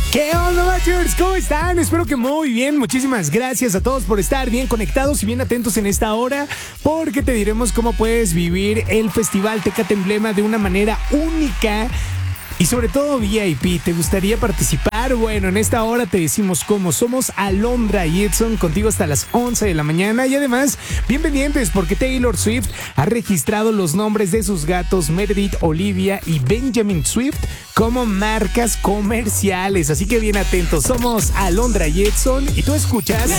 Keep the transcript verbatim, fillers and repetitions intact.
¿Qué onda, Machers? ¿Cómo están? Espero que muy bien. Muchísimas gracias a todos por estar bien conectados y bien atentos en esta hora, porque te diremos cómo puedes vivir el Festival Tecate Emblema de una manera única y sobre todo V I P. ¿Te gustaría participar? Bueno, en esta hora te decimos cómo. Somos Alondra y Edson contigo hasta las once de la mañana. Y además, bien pendientes porque Taylor Swift ha registrado los nombres de sus gatos Meredith, Olivia y Benjamin Swift como marcas comerciales. Así que bien atentos. Somos Alondra y Edson y tú escuchas